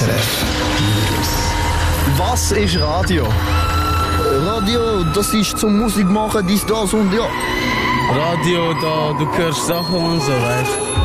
SRF News. Was ist Radio? Radio, das ist zum Musik machen, dies, das und ja. Radio, da du hörst Sachen und so, weißt du.